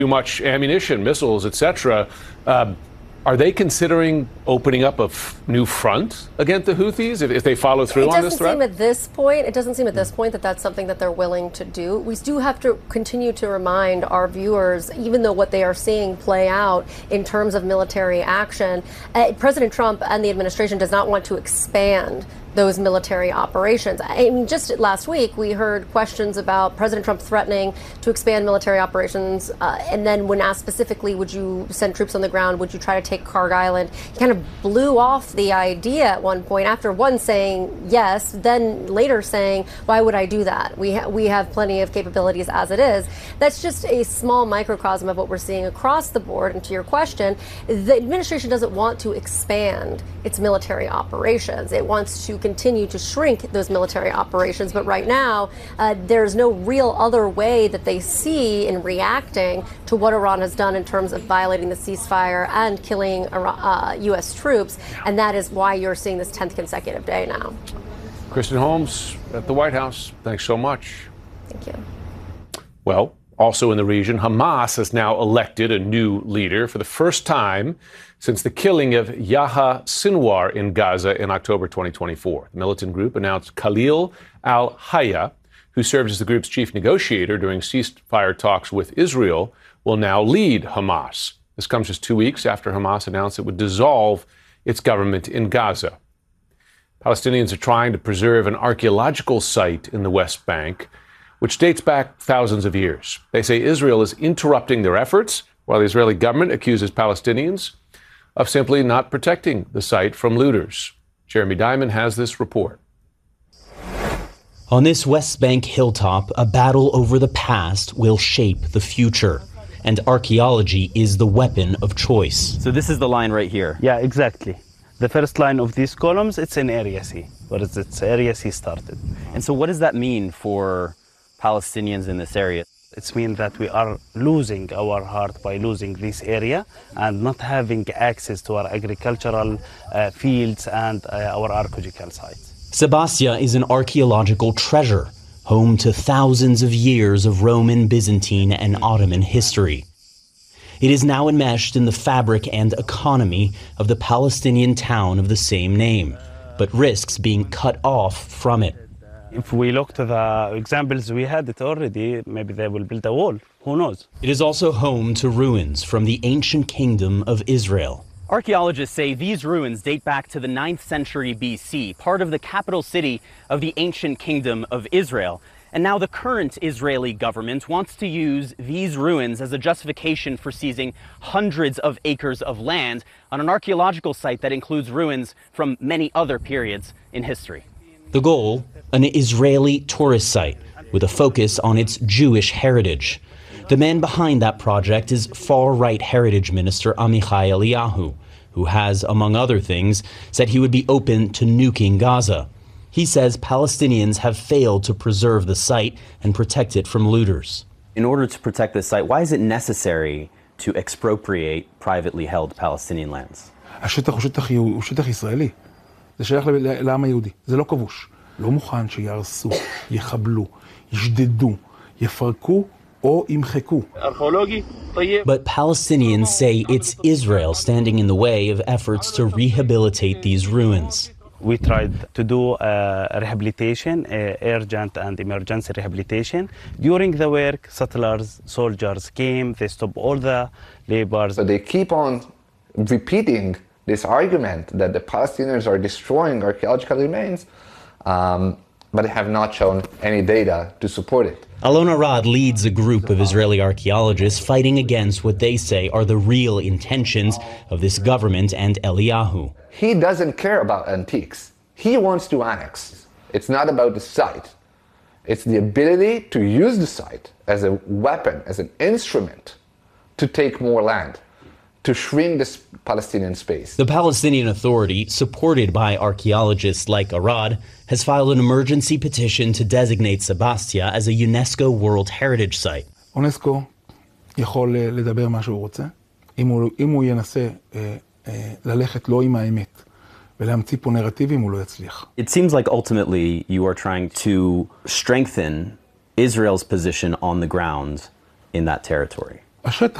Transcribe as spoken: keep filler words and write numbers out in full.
Too much ammunition, missiles, et cetera. Uh, are they considering opening up a f- new front against the Houthis if, if they follow through on this threat? It doesn't seem at this point. It doesn't seem at this point that that's something that they're willing to do. We do have to continue to remind our viewers, even though what they are seeing play out in terms of military action, uh, President Trump and the administration does not want to expand those military operations. I mean, just last week, we heard questions about President Trump threatening to expand military operations. Uh, and then when asked specifically, would you send troops on the ground? Would you try to take Kharg Island? He kind of blew off the idea at one point, after one saying yes, then later saying, why would I do that? We, ha- we have plenty of capabilities as it is. That's just a small microcosm of what we're seeing across the board. And to your question, the administration doesn't want to expand its military operations. It wants to continue to shrink those military operations. But right now, uh, there's no real other way that they see in reacting to what Iran has done in terms of violating the ceasefire and killing uh, U S troops. And that is why you're seeing this tenth consecutive day now. Kristen Holmes at the White House, thanks so much. Thank you. Well, also in the region, Hamas has now elected a new leader for the first time since the killing of Yahya Sinwar in Gaza in October twenty twenty-four. The militant group announced Khalil al-Hayya, who served as the group's chief negotiator during ceasefire talks with Israel, will now lead Hamas. This comes just two weeks after Hamas announced it would dissolve its government in Gaza. Palestinians are trying to preserve an archaeological site in the West Bank, which dates back thousands of years. They say Israel is interrupting their efforts, while the Israeli government accuses Palestinians of simply not protecting the site from looters. Jeremy Diamond has this report. On this West Bank hilltop, a battle over the past will shape the future, and archaeology is the weapon of choice. So this is the line right here? Yeah, exactly. The first line of these columns, it's in Area C, where it's Area C started. And so what does that mean for Palestinians in this area? It means that we are losing our heart by losing this area and not having access to our agricultural uh, fields and uh, our archaeological sites. Sebastia is an archaeological treasure, home to thousands of years of Roman, Byzantine, and Ottoman history. It is now enmeshed in the fabric and economy of the Palestinian town of the same name, but risks being cut off from it. If we look to the examples we had it already, maybe they will build a wall. Who knows? It is also home to ruins from the ancient kingdom of Israel. Archaeologists say these ruins date back to the ninth century B C, part of the capital city of the ancient kingdom of Israel. And now the current Israeli government wants to use these ruins as a justification for seizing hundreds of acres of land on an archaeological site that includes ruins from many other periods in history. The goal, an Israeli tourist site with a focus on its Jewish heritage. The man behind that project is far-right heritage minister Amichai Eliyahu, who has, among other things, said he would be open to nuking Gaza. He says Palestinians have failed to preserve the site and protect it from looters. In order to protect this site, why is it necessary to expropriate privately held Palestinian lands? השטח הוא שטח, הוא שטח ישראלי. זה שייך לעם היהודי. זה לא כבוש. לא מוכן שיהרסו, יחבלו, ישדדו, יפרקו או ימחקו. But Palestinians say it's Israel standing in the way of efforts to rehabilitate these ruins. We tried to do uh, rehabilitation, uh, urgent and emergency rehabilitation. During the work, settlers, soldiers came, they stopped all the labors. But they keep on repeating this argument that the Palestinians are destroying archaeological remains, um, but they have not shown any data to support it. Alon Arad leads a group of Israeli archaeologists fighting against what they say are the real intentions of this government and Eliyahu. He doesn't care about antiques. He wants to annex. It's not about the site. It's the ability to use the site as a weapon, as an instrument to take more land, to shrink this Palestinian space. The Palestinian Authority, supported by archaeologists like Arad, has filed an emergency petition to designate Sebastia as a UNESCO World Heritage Site. אונסקו יכול לדבר מה שהוא רוצה, אם הוא, אם הוא ינסה אה, אה, ללכת לא עם האמת ולהמציא פה נרטיבים, הוא לא יצליח. It seems like ultimately you are trying to strengthen Israel's position on the ground in that territory. השטח